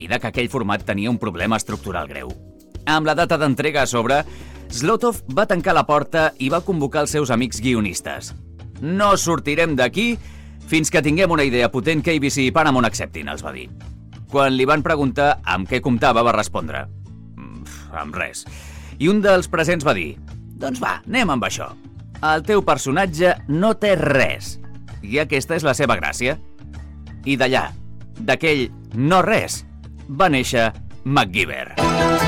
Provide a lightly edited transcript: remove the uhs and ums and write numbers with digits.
i de que aquell format tenia un problema estructural greu. Amb la data d'entrega a sobre, Zlotov va tancar la porta i va convocar els seus amics guionistes. No sortirem d'aquí fins que tinguem una idea potent que ABC i Paramount acceptin, els va dir. Quan li van preguntar amb què comptava, va respondre: amb res. I un dels presents va dir: doncs va, anem amb això. El teu personatge no té res. I aquesta és la seva gràcia. I d'allà, d'aquell no res, va néixer MacGyver.